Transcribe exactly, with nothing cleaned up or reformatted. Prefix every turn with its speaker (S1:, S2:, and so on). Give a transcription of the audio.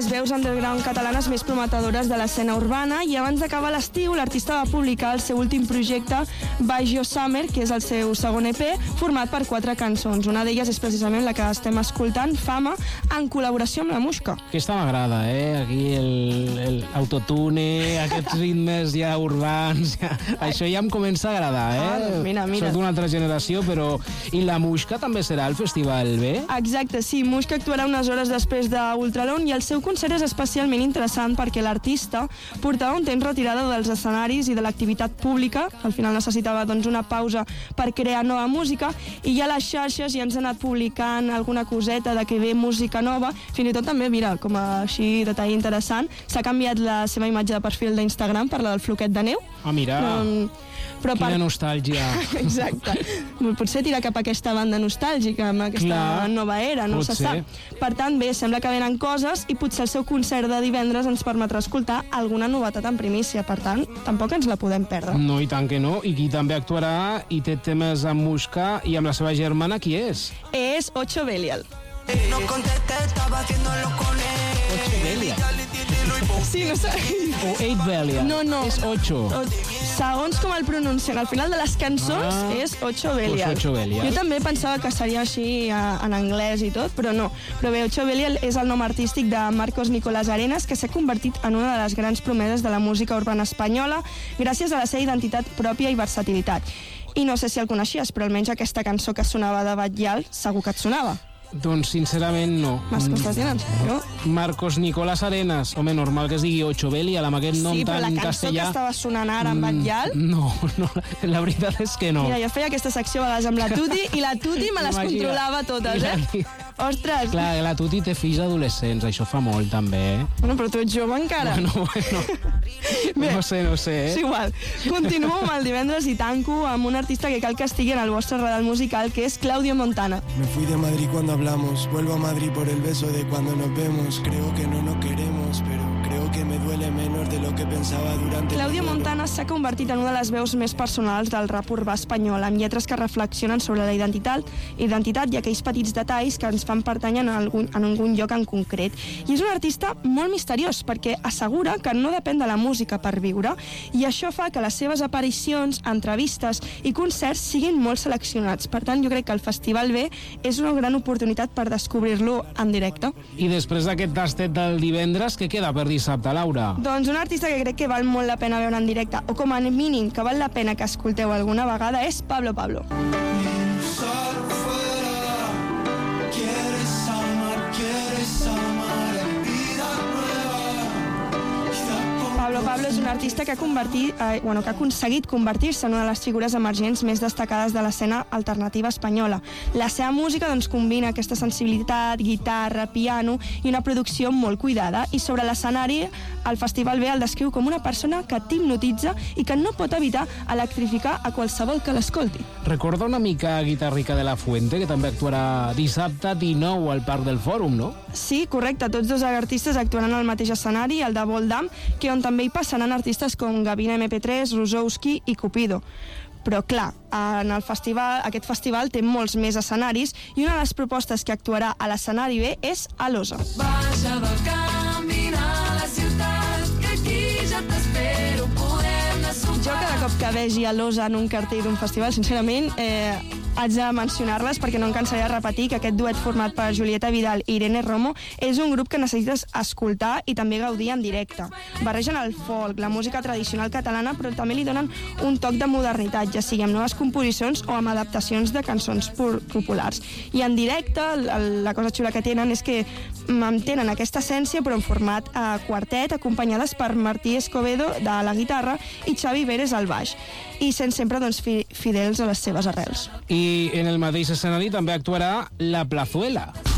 S1: les veus underground catalanes més prometedores de l'escena urbana, i abans d'acabar l'estiu l'artista va publicar el seu últim projecte, Baggio Summer, que és el seu segon E P, format per quatre cançons. Una d'elles és precisament la que estem escoltant, Fama, en col·laboració amb la Muixca.
S2: Aquesta m'agrada, eh? Aquí el, el autotune, aquests ritmes ja urbans, ja... això ja em comença a agradar, eh?
S1: Ah, doncs mira, mira.
S2: Soc d'una altra generació, però... I la Muixca també serà al Festival B?
S1: Exacte, sí. Muixca actuarà unes hores després d'Ultralon i el seu concert és especialment interessant perquè l'artista portava un temps retirada dels escenaris i de l'activitat pública. Al final necessitava doncs, una pausa per crear nova música, i ja a les xarxes ja ens ha anat publicant alguna coseta de que ve música nova. Fins i tot també, mira, com a així detall interessant, s'ha canviat la seva imatge de perfil d'Instagram per la del floquet de neu.
S2: Ah, mira, um, però quina per... nostàlgia.
S1: Exacte. Potser tirar cap a aquesta banda nostàlgica, amb aquesta Clar, nova era, no se sap. Per tant, bé, sembla que venen coses i potser el seu concert de divendres ens permetrà escoltar alguna novetat en primícia. Per tant, tampoc ens la podem perdre.
S2: No, i tant que no. I qui també actuarà i té temes amb Muixca i amb la seva germana, qui és?
S1: És Ocho Belial.
S3: No contesté, estaba haciéndolo con él.
S2: Ocho Belial.
S1: Sí, no sé.
S2: O Eight Belial.
S1: No, no.
S2: És Ocho.
S1: Segons com el pronuncien, al final de les cançons ah, és Ocho Belial.
S2: Ocho Belial.
S1: Jo també pensava que seria així en anglès i tot, però no. Però bé, Ocho Belial és el nom artístic de Marcos Nicolás Arenas, que s'ha convertit en una de les grans promeses de la música urbana espanyola gràcies a la seva identitat pròpia i versatilitat. I no sé si el coneixies, però almenys aquesta cançó que sonava de Batllal segur que et sonava.
S2: Doncs sincerament no.
S1: M'has costat en sèrio?
S2: Marcos Nicolás Arenas. Home, normal que es digui Ocho Belial amb aquest nom
S1: sí,
S2: tan castellà.
S1: Sí, però la cançó
S2: castellà...
S1: que estava sonant ara en Batllal...
S2: No, no, la veritat és que no.
S1: Mira, jo feia aquesta secció a vegades amb la Tuti i la Tuti me les Imagina. controlava totes, eh? Ostres!
S2: Clar, la Tuti té fills adolescents, això fa molt també, eh?
S1: Bueno, però tu ets jove encara.
S2: Bueno, bueno. Bé, no sé, no sé, eh?
S1: És igual. Continuo amb el divendres i tanco amb un artista que cal que estigui en el vostre radar musical, que és Claudio Montana.
S4: Me fui de Madrid cuando hablamos, vuelvo a Madrid por el beso de cuando nos vemos. Creo que no nos queremos, pero creo que me duele menos de lo que pensaba durante...
S1: Claudio Montana s'ha convertit en una de les veus més personals del rap urbà espanyol, amb lletres que reflexionen sobre la identitat, identitat i aquells petits detalls que ens fan pertànyer en algun, en algun lloc en concret. I és un artista molt misteriós, perquè assegura que no depèn de la música per viure, i això fa que les seves aparicions, entrevistes i concerts siguin molt seleccionats. Per tant, jo crec que el Festival B és una gran oportunitat per descobrir-lo en directe.
S2: I després d'aquest tastet del divendres, què queda per dissabte, Laura?
S1: Doncs un artista que crec que val molt la pena veure en directe, o com a mínim que val la pena que escolteu alguna vegada, és Pablo Pablo. Pablo Pablo és un artista que ha, convertit, eh, bueno, que ha aconseguit convertir-se en una de les figures emergents més destacades de l'escena alternativa espanyola. La seva música doncs, combina aquesta sensibilitat, guitarra, piano i una producció molt cuidada, i sobre l'escenari el Festival B el descriu com una persona que t'hipnotitza i que no pot evitar electrificar a qualsevol que l'escolti.
S2: Recorda una mica Guitarrica de la Fuente, que també actuarà dissabte dinou al Parc del Fòrum, no?
S1: Sí, correcte. Tots dos artistes actuaran al mateix escenari, el de Voldam, que on també hi passaran artistes com Gavina eme pe tres, Rosowski i Cupido. Però, clar, en el festival, aquest festival té molts més escenaris, i una de les propostes que actuarà a l'escenari B és Alosa.
S3: Baixa del caminar a la ciutat, que aquí ja t'espero, podem anar sopar.
S1: Jo cada cop que vegi Alosa en un cartell d'un festival, sincerament, eh, haig de mencionar-les perquè no em cansaré de repetir que aquest duet format per Julieta Vidal i Irene Romo és un grup que necessites escoltar i també gaudir en directe. Barregen el folk, la música tradicional catalana, però també li donen un toc de modernitat, ja sigui amb noves composicions o amb adaptacions de cançons populars. I en directe, la cosa xula que tenen és que mantenen aquesta essència però en format eh, quartet, acompanyades per Martí Escobedo de la guitarra i Xavi Vérez al baix, i sent sempre doncs, fi, fidels a les seves arrels.
S2: I en el mateix escenari també actuarà La Plazuela.